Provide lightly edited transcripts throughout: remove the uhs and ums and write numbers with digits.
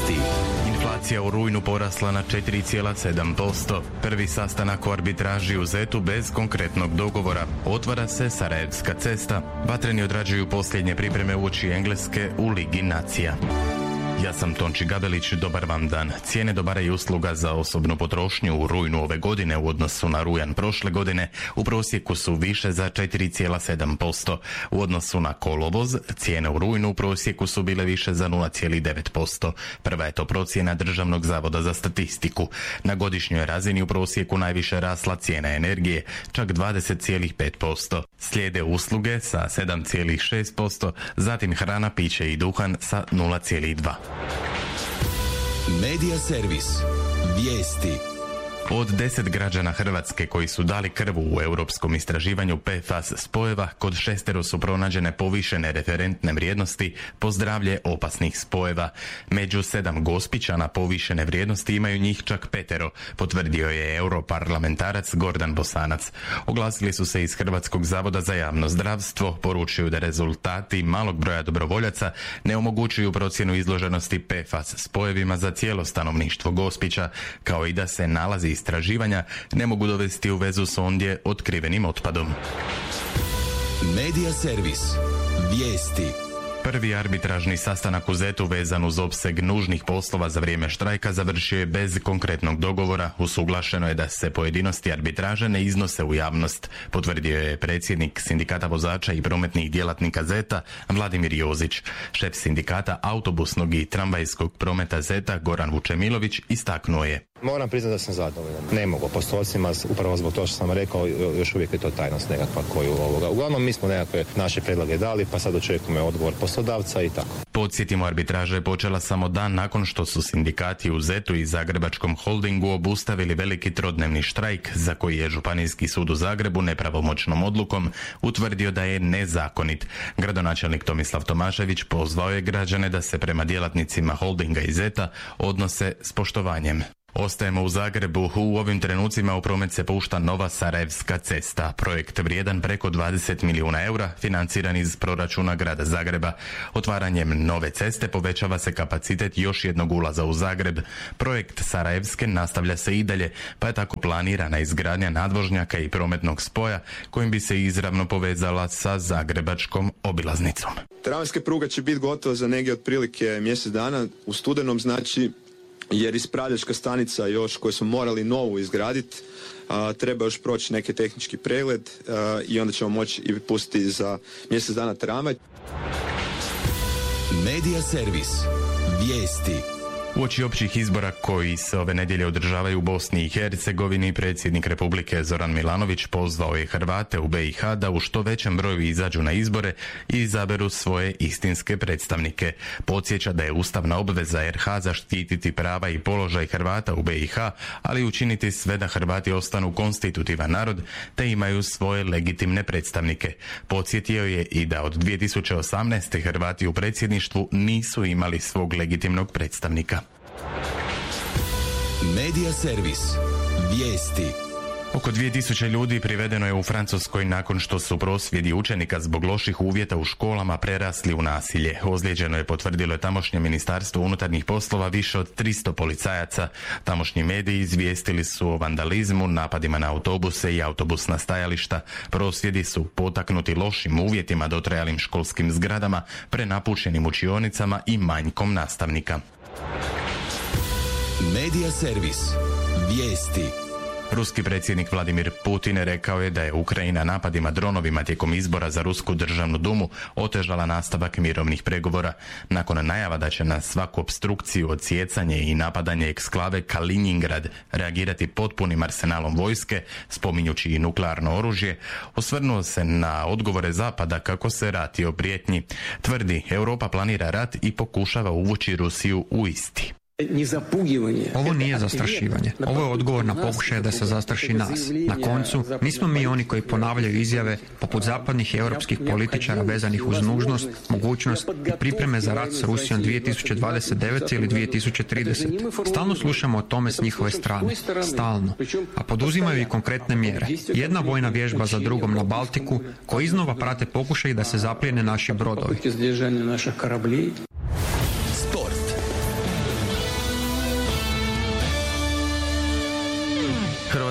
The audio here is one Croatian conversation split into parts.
Vijesti. Inflacija u rujnu porasla na 4,7%. Prvi sastanak o arbitraži u Zetu bez konkretnog dogovora. Otvara se Sarajevska cesta. Vatreni odrađuju posljednje pripreme uoči Engleske u Ligi nacija. Ja sam Tonči Gabelić, dobar vam dan. Cijene dobara i usluga za osobnu potrošnju u rujnu ove godine u odnosu na rujan prošle godine u prosjeku su više za 4,7%. U odnosu na kolovoz, cijene u rujnu u prosjeku su bile više za 0,9%. Prva je to procjena Državnog zavoda za statistiku. Na godišnjoj razini u prosjeku najviše rasla cijena energije, čak 20,5%. Slijede usluge sa 7,6%, zatim hrana, piće i duhan sa 0,2%. Medija servis. Vijesti. Od 10 građana Hrvatske koji su dali krv u europskom istraživanju PFAS spojeva, kod 6 su pronađene povišene referentne vrijednosti po zdravlje opasnih spojeva. Među 7 Gospićana povišene vrijednosti imaju njih čak 5, potvrdio je europarlamentarac Gordan Bosanac. Oglasili su se iz Hrvatskog zavoda za javno zdravstvo, poručuju da rezultati malog broja dobrovoljaca ne omogućuju procjenu izloženosti PFAS spojevima za cijelo stanovništvo Gospića, kao i da se nalazi istraživanja ne mogu dovesti u vezu s ondje otkrivenim otpadom. Medija servis. Vijesti. Prvi arbitražni sastanak u Zetu vezan uz opseg nužnih poslova za vrijeme štrajka završio je bez konkretnog dogovora. Usuglašeno je da se pojedinosti arbitraže ne iznose u javnost, potvrdio je predsjednik Sindikata vozača i prometnih djelatnika Zeta Vladimir Jozić. Šef sindikata autobusnog i tramvajskog prometa Zeta Goran Vučemilović istaknuo je: Moram priznati da sam zadovoljan. Ne mogu po stolcima, upravo zbog toga što sam rekao, još uvijek je to tajnost nekakva koju ovoga. Uglavnom mi smo nekakve naše predloge dali, pa sad očekujemo odgovor poslodavca i tako. Podsjetimo, arbitraža je počela samo dan nakon što su sindikati u Zetu i Zagrebačkom holdingu obustavili veliki trodnevni štrajk za koji je Županijski sud u Zagrebu nepravomoćnom odlukom utvrdio da je nezakonit. Gradonačelnik Tomislav Tomašević pozvao je građane da se prema djelatnicima holdinga i Zeta odnose s poštovanjem. Ostajemo u Zagrebu. U ovim trenucima u promet se pušta nova Sarajevska cesta. Projekt vrijedan preko 20 milijuna eura, financiran iz proračuna grada Zagreba. Otvaranjem nove ceste povećava se kapacitet još jednog ulaza u Zagreb. Projekt Sarajevske nastavlja se i dalje, pa je tako planirana izgradnja nadvožnjaka i prometnog spoja kojim bi se izravno povezala sa zagrebačkom obilaznicom. Tramvajska pruga će biti gotova za negdje otprilike mjesec dana. U studenom, znači, jer ispravljačka stanica još koju smo morali novu izgraditi, treba još proći neki tehnički pregled i onda ćemo moći i pustiti za mjesec dana tramvaj. Medija servis. Vijesti. Uoči općih izbora koji se ove nedjelje održavaju u Bosni i Hercegovini, predsjednik Republike Zoran Milanović pozvao je Hrvate u BiH da u što većem broju izađu na izbore i izaberu svoje istinske predstavnike. Podsjeća da je ustavna obveza RH zaštititi prava i položaj Hrvata u BiH, ali učiniti sve da Hrvati ostanu konstitutivan narod te imaju svoje legitimne predstavnike. Podsjetio je i da od 2018. Hrvati u predsjedništvu nisu imali svog legitimnog predstavnika. Medija servis. Vijesti. Oko 2000 ljudi privedeno je u Francuskoj nakon što su prosvjedi učenika zbog loših uvjeta u školama prerasli u nasilje. Ozlijeđeno je, potvrdilo je tamošnje Ministarstvo unutarnjih poslova, više od 300 policajaca. Tamošnji mediji izvijestili su o vandalizmu, napadima na autobuse i autobusna stajališta. Prosvjedi su potaknuti lošim uvjetima, dotrajalim školskim zgradama, prenapučenim učionicama i manjkom nastavnika. Medija servis. Vijesti. Ruski predsjednik Vladimir Putin rekao je da je Ukrajina napadima dronovima tijekom izbora za Rusku državnu dumu otežala nastavak mirovnih pregovora. Nakon najava da će na svaku opstrukciju, odsjecanje i napadanje eksklave Kaliningrad reagirati potpunim arsenalom vojske, spominjući i nuklearno oružje, osvrnuo se na odgovore Zapada kako se radi o prijetnji. Tvrdi, Europa planira rat i pokušava uvući Rusiju u isti. Ovo nije zastrašivanje. Ovo je odgovor na pokušaj da se zastraši nas. Na koncu, nismo mi oni koji ponavljaju izjave poput zapadnih i europskih političara vezanih uz nužnost, mogućnost i pripreme za rat s Rusijom 2029. ili 2030. Stalno slušamo o tome s njihove strane. Stalno. A poduzimaju i konkretne mjere. Jedna vojna vježba za drugom na Baltiku, koji iznova prate pokušaj da se zaplijene naši brodovi.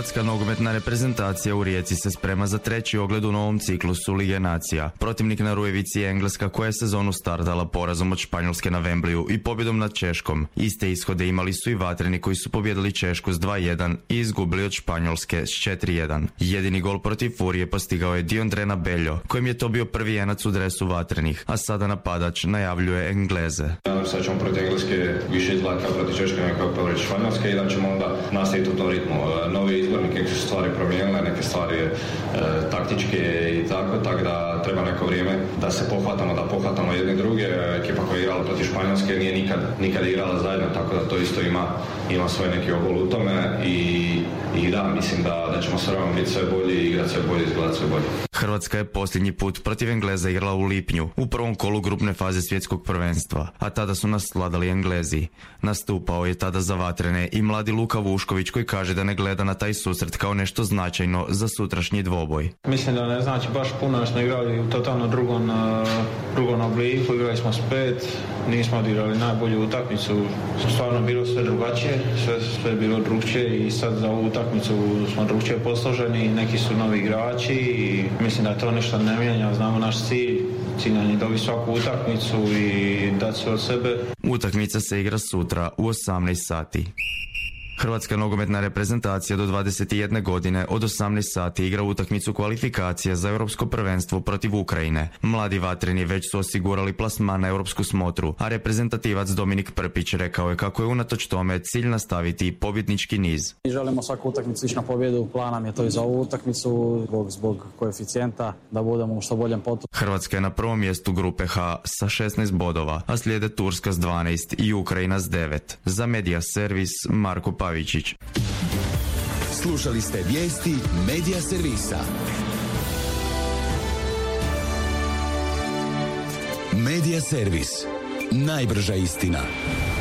Hrvatska nogometna reprezentacija u Rijeci se sprema za treći ogled u novom ciklusu Lige nacija. Protivnik na Rujevici je Engleska koja je sezonu startala porazom od Španjolske na Wembleyju i pobjedom nad Češkom. Iste ishode imali su i Vatreni koji su pobjedili Češku s 2:1 i izgubili od Španjolske s 4:1. Jedini gol protiv Furije postigao je Diondrena Beljo, kojem je to bio prvi jenac u dresu Vatrenih, a sada napadač najavljuje Engleze. Nadam se da ćemo protiv Engleske više izgledati kao protiv Češke nego kao protiv Španjolske i da ćemo onda nastaviti u tom ritmu. Novi izbornik, neke su stvari promijenile, neke stvari taktičke i tako da treba neko vrijeme da se pohvatamo jedni druge. Ekipa koja je igrala protiv Španjolske nije nikad igrala zajedno, tako da to isto ima svoj neki obol u tome i da, mislim da ćemo s vremenom biti sve bolji, igrati sve bolje, izgledati sve bolje. Hrvatska je posljednji put protiv Engleza igrala u lipnju, u prvom kolu grupne faze svjetskog prvenstva, a tada su nas vladali Englezi. Nastupao je tada za Vatrene i mladi Luka Vušković koji kaže da ne gleda na taj susret kao nešto značajno za sutrašnji dvoboj. Mislim da ne znači baš puno, jer smo igrali u totalno drugom obliku, igrali smo s 5, nismo odigrali najbolju utakmicu, stvarno bilo sve drugačije, sve bilo drugčije i sad za ovu utakmicu smo drugčije posloženi, neki su novi igrači i mislim da to ništa ne mijenja, znamo naš cilj nam je dobiti svaku utakmicu i dati sve od sebe. Utakmica se igra sutra u 18 sati. Hrvatska nogometna reprezentacija do 21 godine od 18 sati igra utakmicu kvalifikacije za europsko prvenstvo protiv Ukrajine. Mladi Vatreni već su osigurali plasman na europsku smotru, a reprezentativac Dominik Prpić rekao je kako je unatoč tome cilj nastaviti pobjednički niz. Želimo svaku utakmicu ići na pobjedu, plan nam je to i za ovu utakmicu, zbog koeficijenta da budemo u što boljem potu. Hrvatska je na prvom mjestu grupe H sa 16 bodova, a slijede Turska s 12 i Ukrajina s 9. Za Media Servis Marko Pavičić. Slušali ste vijesti Media Servisa. Media Servis. Najbrža istina.